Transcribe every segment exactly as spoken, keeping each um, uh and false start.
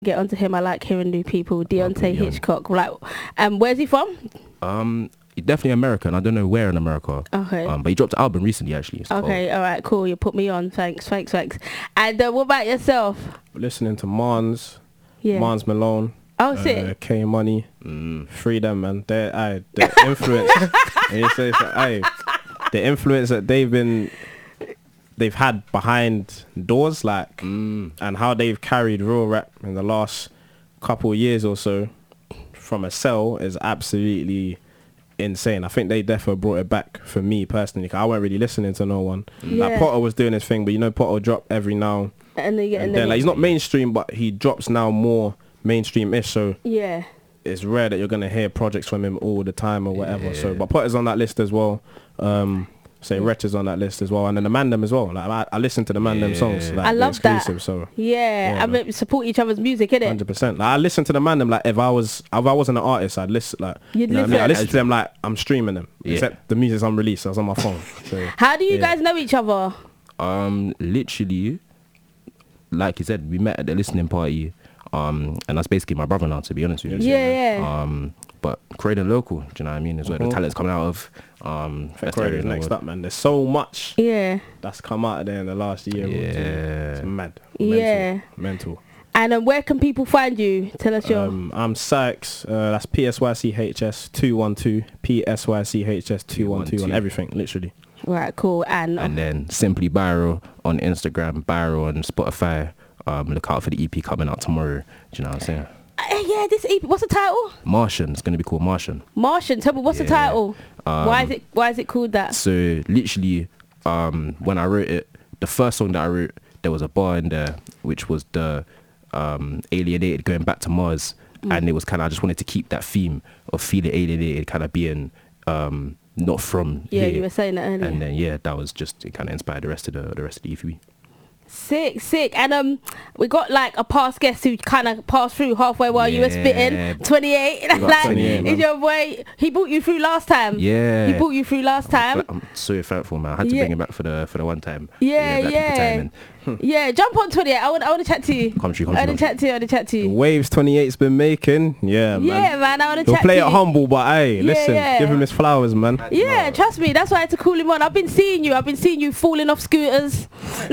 get onto him. I like hearing new people. Deontay Okay, yeah. Hitchcock. Like, um, where's he from? Um, definitely American. I don't know where in America. Okay. Um, but he dropped an album recently, actually. It's Okay, called- all right, cool. You put me on. Thanks, thanks, thanks. And uh, what about yourself? Listening to Mons, Yeah. Mons Malone, Oh, uh, sick. K Money, Mm. Freedom, man. They, aye, the influence. and you say, so, aye, the influence that they've been, they've had behind doors, like, Mm. and how they've carried real rap in the last couple of years or so from a cell is absolutely insane. I think they definitely brought it back for me personally. 'Cause I weren't really listening to no one. Yeah. Like Potter was doing his thing, but you know Potter drop every now And then, yeah, and then. Like he's not mainstream, but he drops now more mainstream-ish. So yeah. it's rare that you're gonna hear projects from him all the time or whatever. So, Yeah. but Potter's on that list as well. Um, say Yeah. Wretch is on that list as well, and then the Mandem as well. Like I, I listen to the Mandem Yeah. songs. Like, I the love that. exclusive, So Yeah, Yeah, I man. mean, support each other's music, innit? hundred percent. Like I listen to the Mandem. Like if I was, if I wasn't an artist, I'd listen. Like You'd you know what I mean? listen. I listen to them like I'm streaming them. Yeah. Except the music's unreleased. So I was on my phone. So How do you Yeah. guys know each other? Um, literally, like you said, we met at the listening party. Um, and that's basically my brother now, to be honest with you. Yeah, yeah. Um, but Croydon local, do you know what I mean? Is where the Mhm. talent's coming out of. Um, best Croydon area is in the next world. up, man. There's so much Yeah. that's come out of there in the last year. or two. Yeah. It's mad. Mental. Yeah. Mental. And um, where can people find you? Tell us your... Um, I'm Sykes. Uh, that's P S Y C H S two one two. P S Y C H S two one two on everything, literally. Right, cool. And, And then Simply Byro on Instagram, Byro on Spotify. Um, look out for the E P coming out tomorrow. Do you know what I'm saying? uh, yeah, this E P, what's the title? Martian. It's going to be called Martian. Martian. Tell me, what's the Yeah. title? why is Um, it Why is it called that? So literally, um, when I wrote it, the first song that I wrote, there was a bar in there, which was the um, alienated going back to Mars. Mm. And it was kind of, I just wanted to keep that theme of feeling alienated, kind of being um, not from Yeah, here. you were saying that earlier. And then, yeah, that was just, it kind of inspired the rest of the, the rest of the E three. Sick, sick. And um, we got like a past guest who kind of passed through halfway while you were Yeah. spitting. twenty-eight. got like, twenty-eight, is man. your boy? He brought you through last time. Yeah. He brought you through last time. I'm so thankful, man. I had to Yeah. bring him back for the for the one time. Yeah, Black People yeah. Timing. Yeah, jump on twenty-eight. I want, I want to chat to you. Come true, come I true. want to chat to you. I want to chat to The you. waves twenty-eight's been making. Yeah, man. Yeah, man. I want to He'll chat play to it you. humble, but hey, Yeah, listen, yeah. give him his flowers, man. Yeah, trust me. That's why I had to call him on. I've been seeing you. I've been seeing you falling off scooters,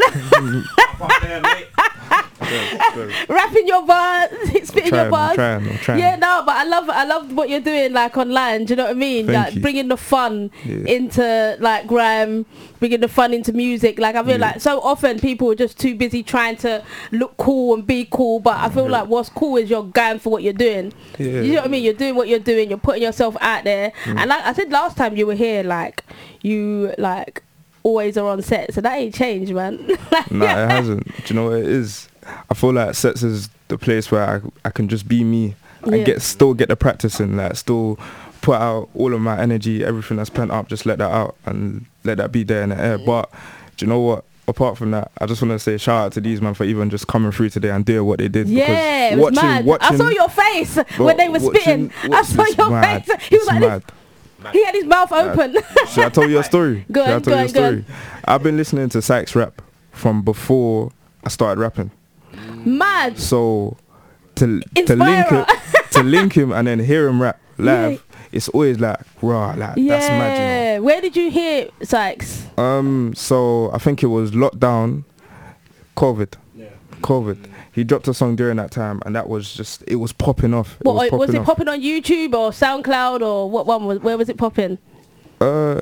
rapping your bars, spitting your trying, bars. I'm trying, I'm trying. Yeah, no, but I love, I love what you're doing, like online. Do you know what I mean? Thank like you. bringing the fun Yeah. into like grime, bringing the fun into music. Like I feel Yeah. like so often people are just too busy trying to look cool and be cool. But I feel like what's cool is you're going for what you're doing. Yeah. You know what I mean? You're doing what you're doing. You're putting yourself out there. Mm. And like I said last time you were here, like you like always are on set. So that ain't changed, man. Nah, it hasn't. Do you know what it is? I feel like sets is the place where I, I can just be me and Yeah. get still get the practice in, like still put out all of my energy, everything that's pent up, just let that out and let that be there in the air. But do you know what? Apart from that, I just want to say shout out to these man for even just coming through today and doing what they did. Yeah, it because was mad. watching, I saw your face bro, when they were watching- spitting. I watching saw this your mad. face. He was It's like mad. this. He had his mouth open. Should I tell you a story? Go Should I on, tell go you a on, go on. story? I've been listening to Sykes rap from before I started rapping. Mad. So to to Inspire link it, to link him and then hear him rap live, Yeah. it's always like raw, like Yeah. that's mad, Where did you hear Sykes? you know. Um, so I think it was lockdown, COVID, COVID. He dropped a song during that time, and that was just it was popping off. It What was, was, popping it off. popping on YouTube or SoundCloud or what one was? Where was it popping? Uh,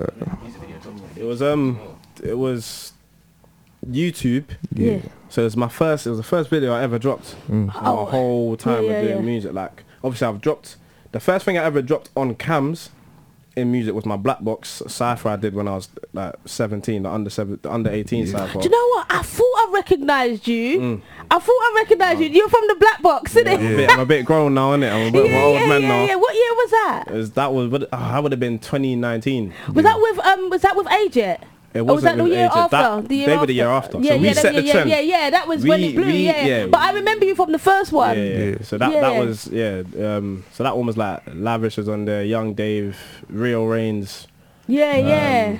It was um, it was YouTube. Yeah. So it was my first. It was the first video I ever dropped. Mm. My Oh. whole time Yeah, of yeah, doing yeah. music. Like obviously I've dropped. The first thing I ever dropped on cams in music was my Black Box cipher I did when I was like seventeen, the under seven, the under eighteen Yeah. cipher. Do you know what? I thought I recognised you. Mm. I thought I recognised you. You're from the Black Box, isn't Yeah, it? I'm, a bit, I'm a bit grown now, innit? I'm a bit Yeah, I'm an old yeah, man yeah, now. yeah. What year was that? It was, that was, what- oh, that would have been twenty nineteen. Was that with um? Was that with Agent? It Or was that wasn't the with year Agent. after? That- the year they after. were the year after. Yeah, So yeah, we that- set yeah, the yeah, trend. yeah, yeah. That was when We- it blew. we- yeah, yeah. But I remember you from the first one. Yeah, yeah, yeah. So that Yeah. that was yeah. Um, so that one was like Lavish was on there, Young Dave, Real Reigns. Yeah, yeah.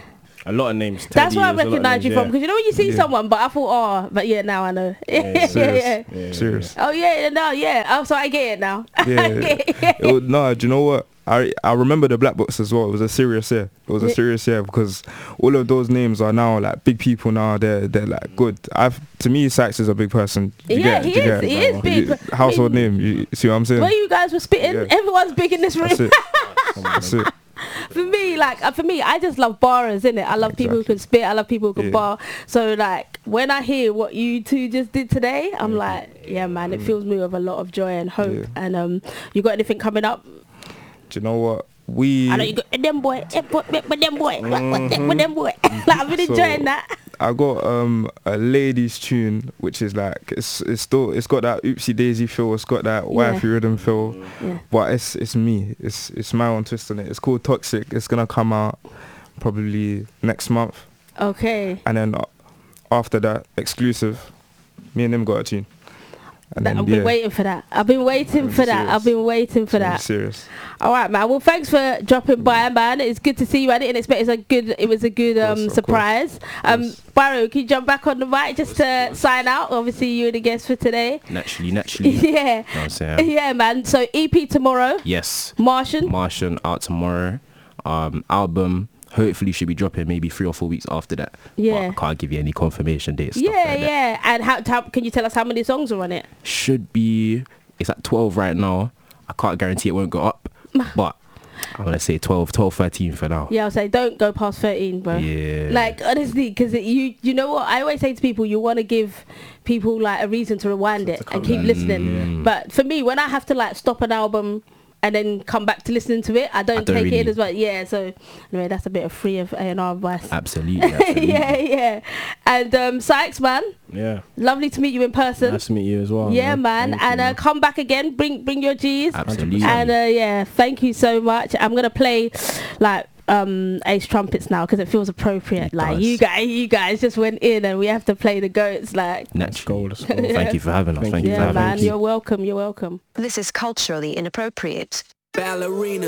A lot of names. That's Teddy, where I there's a lot of recognise you names, from, yeah. because you know when you see Yeah. someone, but I thought, oh, but yeah, now I know. Yeah, Yeah, yeah, serious. yeah. Yeah, yeah, Serious. Oh yeah, no, yeah. Oh, so I get it now. I Yeah. get it. It was, no, do you know what? I I remember the Black Box as well. It was a serious year. It was a Yeah. serious year because all of those names are now like big people now. They're they're like good. I've to me, Sax is a big person. Do you Yeah, get, he do you is. get? He is big. You- household name. You see what I'm saying? When you guys were spitting, Yeah. everyone's big in this room. That's it. That's it. For me, like uh, for me, I just love barrers, innit? I love people who can spit. I love people who can Yeah. bar. So like when I hear what you two just did today, I'm like, yeah, man, it fills me with a lot of joy and hope. Yeah. And um, you got anything coming up? Do you know what? We I know you got eh, them boy, eh, boy, eh, but them boy, what, what, that, what them boy. Like I've been So- enjoying that. I got um a ladies tune which is like it's it's still it's got that oopsie daisy feel, it's got that wifey rhythm feel, Yeah. but it's it's me, it's it's my own twist on it. It's called Toxic. It's gonna come out probably next month, Okay. and then uh, after that, exclusive, me and him got a tune. And That, then, I've been yeah, waiting for that. I've been waiting I'm for that. serious. I've been waiting for I'm that. serious. All right, man. Well, thanks for dropping by, man. It's good to see you. I didn't expect it's a good. It was a good Of course, um of surprise. Um, course. Barrow, can you jump back on the mic just to sign out? Obviously, you're the guest for today. Naturally, naturally. You Yeah, know what I'm saying? yeah, man. So E P tomorrow. Yes. Martian. Martian out tomorrow. Um, album hopefully should be dropping maybe three or four weeks after that. Yeah. But I can't give you any confirmation dates. Yeah, stuff like that. yeah. And how, how? Can you tell us how many songs are on it? Should be. It's at twelve right now. I can't guarantee it won't go up, but I'm gonna say twelve, twelve, thirteen for now. Yeah, I'll say don't go past thirteen, bro. Yeah. Like honestly, because you you know what I always say to people, you want to give people like a reason to rewind it and keep listening. But for me, when I have to like stop an album and then come back to listening to it, I don't, I don't take it in really- as well. Yeah, so anyway, that's a bit of free of A and R advice. Absolutely. absolutely. yeah, yeah. And um, Sykes, man, Yeah. lovely to meet you in person. Nice to meet you as well. yeah, man, Thank and you, uh, come back again. Bring bring your G's. Absolutely. And uh, yeah, thank you so much. I'm gonna play like um Ace Trumpets now because it feels appropriate. It like does. you guys, you guys just went in and we have to play the goats. Like Let's go. Naturally. Let's go. Thank you for having us. Thank Thank, you you. for yeah, having man, us. you're welcome. You're welcome. This is culturally inappropriate. Ballerina.